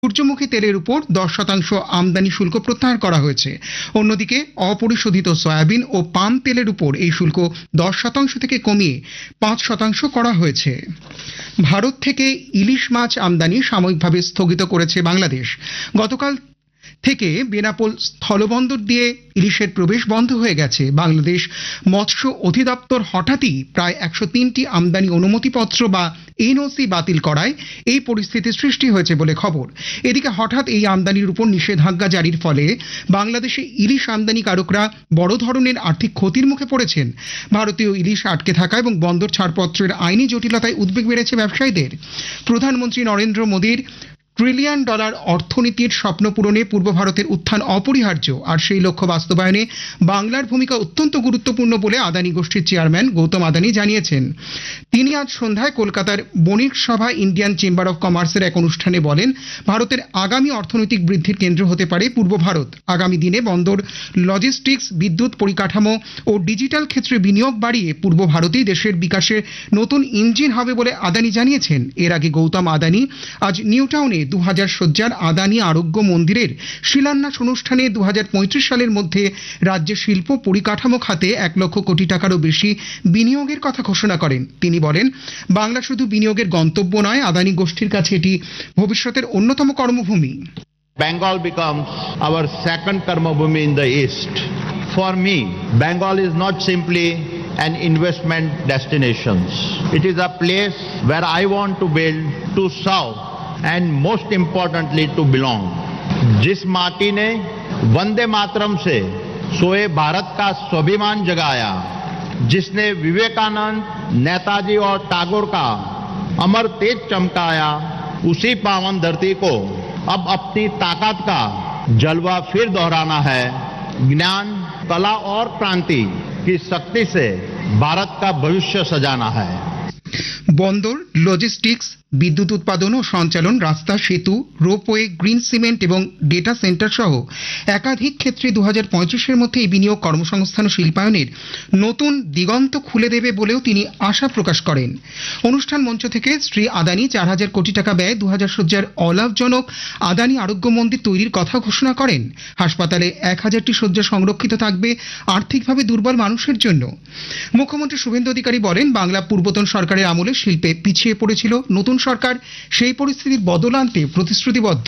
সূর্যমুখী তেলের উপর 10% আমদানি শুল্ক প্রত্যাহার করা হয়েছে। অন্যদিকে অপরিশোধিত সয়াবিন ও পাম তেলের উপর এই শুল্ক 10% থেকে কমিয়ে 5% করা হয়েছে। ভারত থেকে ইলিশ মাছ আমদানি সাময়িকভাবে স্থগিত করেছে বাংলাদেশ। গতকাল থেকে বেনাপোল স্থলবন্দর দিয়ে ইলিশের প্রবেশ বন্ধ হয়ে গেছে। বাংলাদেশ মৎস্য অধিদপ্তর হঠাৎই প্রায় 103টি আমদানি অনুমতিপত্র বা এনওসি বাতিল করায় এই পরিস্থিতির সৃষ্টি হয়েছে বলে খবর। এদিকে হঠাৎ এই আমদানির উপর নিষেধাজ্ঞা জারির ফলে বাংলাদেশে ইলিশ আমদানিকারকরা বড় ধরনের আর্থিক ক্ষতির মুখে পড়েছেন। ভারতীয় ইলিশ আটকে থাকা এবং বন্দর ছাড়পত্রের আইনি জটিলতায় উদ্বেগ বেড়েছে ব্যবসায়ীদের। প্রধানমন্ত্রী নরেন্দ্র মোদীর $1 ট্রিলিয়ন অর্থনীতির স্বপ্ন পূরণে পূর্ব ভারতের উত্থান অপরিহার্য, আর সেই লক্ষ্য বাস্তবায়নে বাংলার ভূমিকা অত্যন্ত গুরুত্বপূর্ণ বলে আদানি গোষ্ঠীর চেয়ারম্যান গৌতম আদানি জানিয়েছেন। তিনি আজ সন্ধ্যায় কলকাতার বণিক সভা ইন্ডিয়ান চেম্বার অফ কমার্সের এক অনুষ্ঠানে বলেন, ভারতের আগামী অর্থনৈতিক বৃদ্ধির কেন্দ্র হতে পারে পূর্ব ভারত। আগামী দিনে বন্দর, লজিস্টিক্স, বিদ্যুৎ পরিকাঠামো ও ডিজিটাল ক্ষেত্রে বিনিয়োগ বাড়িয়ে পূর্ব ভারতেই দেশের বিকাশের নতুন ইঞ্জিন হবে বলে আদানি জানিয়েছেন। এর আগে গৌতম আদানি আজ নিউ টাউনে 2000 শয্যার আদানি আরোগ্য মন্দিরের শিলান্যাস অনুষ্ঠানে 2035 সালের মধ্যে রাজ্যের শিল্প পরিকাঠামো খাতে 1 লক্ষ কোটি টাকারও বেশি বিনিয়োগের কথা ঘোষণা করেন। তিনি বলেন, বাংলা শুধু বিনিয়োগের গন্তব্য নয়, আদানি গোষ্ঠীর কাছে এটি ভবিষ্যতের অন্যতম কর্মভূমি। Bengal becomes our second Karmabhumi in the east. For me, Bengal is not simply an investment destination. It is a place where I want to build, to serve, and most importantly to belong. जिस माटी ने वंदे मातरम से सोए भारत का स्वाभिमान जगाया, जिसने विवेकानंद, नेताजी और टैगोर का अमर तेज चमकाया, उसी पावन धरती को अब अपनी ताकत का जलवा फिर दोहराना है। ज्ञान, कला और क्रांति की शक्ति से भारत का भविष्य सजाना है। বন্দর, লজিস্টিক্স, বিদ্যুৎ উৎপাদন ও সঞ্চালন, রাস্তা, সেতু, রোপওয়ে, গ্রিন সিমেন্ট এবং ডেটা সেন্টার সহ একাধিক ক্ষেত্রে 2025-এর মধ্যে এই বিনিয়োগ কর্মসংস্থান ও শিল্পায়নের নতুন দিগন্ত খুলে দেবে বলেও তিনি আশা প্রকাশ করেন। অনুষ্ঠান মঞ্চ থেকে শ্রী আদানি 4000 কোটি টাকা ব্যয়ে 2000 শয্যার অলাভজনক আদানি আরোগ্য মন্দির তৈরির কথা ঘোষণা করেন। হাসপাতালে 1000টি শয্যা সংরক্ষিত থাকবে আর্থিকভাবে দুর্বল মানুষের জন্য। মুখ্যমন্ত্রী শুভেন্দু অধিকারী বলেন, বাংলা পূর্বতন সরকারের আমলে শিল্পে পিছিয়ে পড়েছিল। নতুন সরকার সেই পরিস্থিতির বদল আনতে প্রতিশ্রুতিবদ্ধ।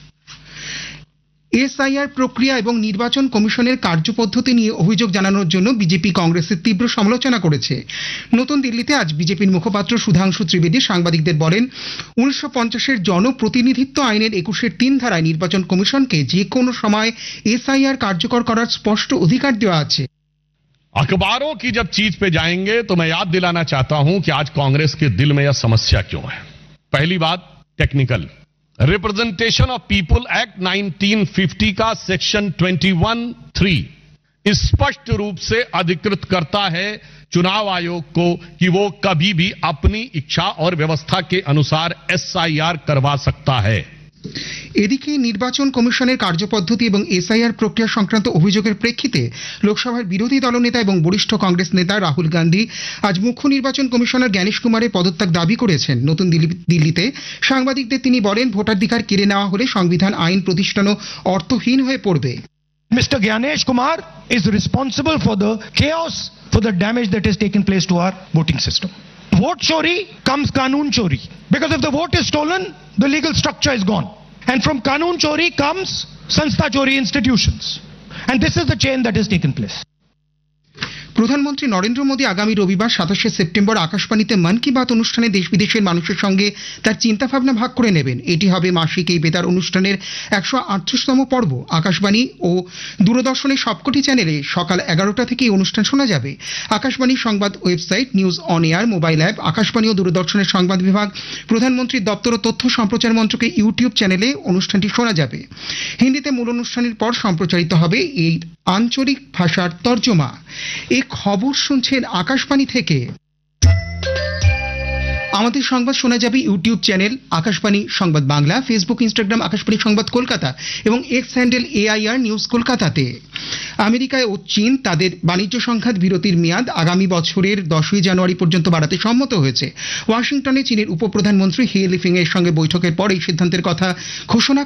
এসআইআর প্রক্রিয়া এবং নির্বাচন কমিশনের কার্যপদ্ধতি নিয়ে অভিযোগ জানানোর জন্য বিজেপি কংগ্রেসের তীব্র সমালোচনা করেছে। নতুন দিল্লিতে আজ বিজেপির মুখপাত্র সুধাংশু ত্রিবেদী সাংবাদিকদের বলেন, 1950-এর জনপ্রতিনিধিত্ব আইনের 21-এর 3 ধারায় নির্বাচন কমিশনকে যে কোনো সময় এসআইআর কার্যকর করার স্পষ্ট অধিকার দেওয়া আছে। अखबारों की जब चीज पे जाएंगे तो मैं याद दिलाना चाहता हूं कि आज कांग्रेस के दिल में यह समस्या क्यों है। पहली बात technical, representation of people act 1950 का सेक्शन 21(3) स्पष्ट रूप से अधिकृत करता है चुनाव आयोग को कि वो कभी भी अपनी इच्छा और व्यवस्था के अनुसार एसआईआर करवा सकता है। এদিকে নির্বাচন কমিশনের কার্যপদ্ধতি এবং এসআইআর প্রক্রিয়া সংক্রান্ত অভিযোগের প্রেক্ষিতে লোকসভার বিরোধী দলনেতা এবং বরিষ্ঠ কংগ্রেস নেতা রাহুল গান্ধী আজ মুখ্য নির্বাচন কমিশনার জ্ঞানেশ কুমারের পদত্যাগ দাবি করেছেন। নতুন দিল্লিতে সাংবাদিকদের তিনি বলেন, ভোটাধিকার কেড়ে নেওয়া হলে সংবিধান, আইন প্রতিষ্ঠানও অর্থহীন হয়ে পড়বে। Mr. Gyanesh Kumar is responsible for the chaos, for the damage that has taken place to our voting system. Vote chori comes Kanun chori. Because if the vote is stolen, the legal structure is gone. And from Kanun chori comes Sanstha chori institutions. And this is the chain that has taken place. প্রধানমন্ত্রী নরেন্দ্র মোদী আগামী রবিবার 27 September আকাশবাণীতে মন কি বাত অনুষ্ঠানে দেশ বিদেশের মানুষের সঙ্গে তার চিন্তাভাবনা ভাগ করে নেবেন। এটি হবে মাসিক এই বেতার অনুষ্ঠানের 138তম পর্ব। আকাশবাণী ও দূরদর্শনের সবকটি চ্যানেলে সকাল 11টা থেকে এই অনুষ্ঠান শোনা যাবে। আকাশবাণী সংবাদ website, news on air mobile app, Akashvani ও দূরদর্শনের সংবাদ বিভাগ, প্রধানমন্ত্রীর দপ্তর ও তথ্য সম্প্রচার মন্ত্রকের ইউটিউব চ্যানেলে অনুষ্ঠানটি শোনা যাবে। হিন্দিতে মূল অনুষ্ঠানের পর সম্প্রচারিত হবে এই আঞ্চলিক ভাষার তর্জমা। এই খবর শুনছেন আকাশবাণী থেকে। আমাদের সংবাদ শোনা যাবে ইউটিউব চ্যানেল আকাশবাণী সংবাদ বাংলা, ফেসবুক, ইনস্টাগ্রাম আকাশবাণী সংবাদ কলকাতা এবং এক্স হ্যান্ডেল AIR নিউজ কলকাতাতে। আমেরিকায় ও চীন তাদের বাণিজ্য সংঘাত বিরতির মেয়াদ আগামী বছরের 10ই জানুয়ারি পর্যন্ত বাড়াতে সম্মত হয়েছে। ওয়াশিংটনে চীনের উপপ্রধানমন্ত্রী হে লিফিং এর সঙ্গে বৈঠকের পর এই সিদ্ধান্তের কথা ঘোষণা